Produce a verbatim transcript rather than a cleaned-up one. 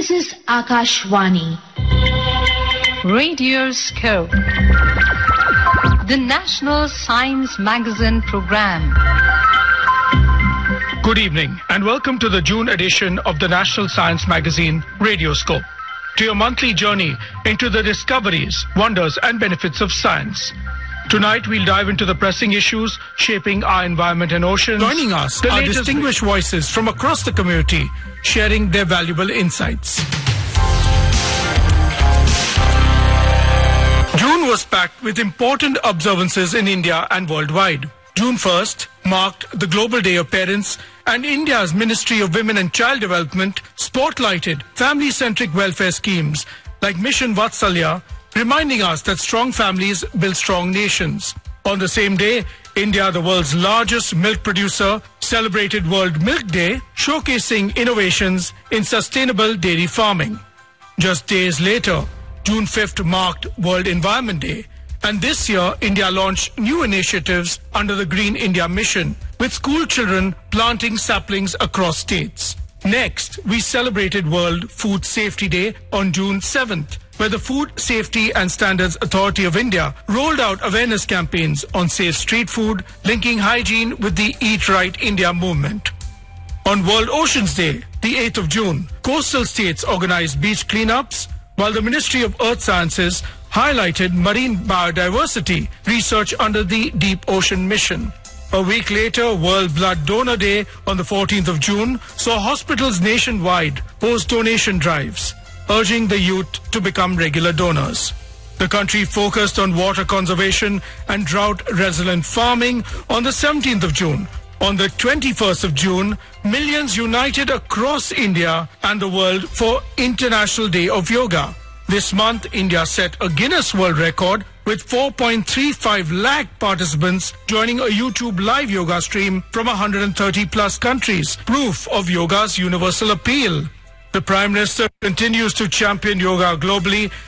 This is Akashvani. Radioscope, the National Science Magazine program. Good evening and welcome to the June edition of the National Science Magazine, Radioscope, to your monthly journey into the discoveries, wonders and benefits of science. Tonight we'll dive into the pressing issues shaping our environment and oceans. Joining us are distinguished voices from across the community, sharing their valuable insights. June was packed with important observances in India and worldwide. June first marked the Global Day of Parents, and India's Ministry of Women and Child Development spotlighted family-centric welfare schemes like Mission Vatsalya, reminding us that strong families build strong nations. On the same day, India, the world's largest milk producer, celebrated World Milk Day, showcasing innovations in sustainable dairy farming. Just days later, June fifth marked World Environment Day, and this year India launched new initiatives under the Green India Mission, with school children planting saplings across states. Next, we celebrated World Food Safety Day on June seventh, where the Food Safety and Standards Authority of India rolled out awareness campaigns on safe street food, linking hygiene with the Eat Right India movement. On World Oceans Day, the eighth of June, coastal states organized beach cleanups, while the Ministry of Earth Sciences highlighted marine biodiversity research under the Deep Ocean Mission. A week later, World Blood Donor Day on the fourteenth of June saw hospitals nationwide host donation drives, urging the youth to become regular donors. The country focused on water conservation and drought-resilient farming on the seventeenth of June. On the twenty-first of June, millions united across India and the world for International Day of Yoga. This month, India set a Guinness World Record with four point three five lakh participants joining a YouTube live yoga stream from one hundred thirty plus countries, proof of yoga's universal appeal. The Prime Minister continues to champion yoga globally